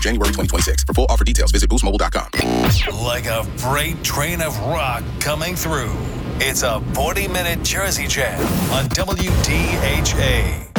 January 2026. For full offer details, visit boostmobile.com. Like a freight train of rock coming through. It's a 40-minute Jersey Jam on WDHA.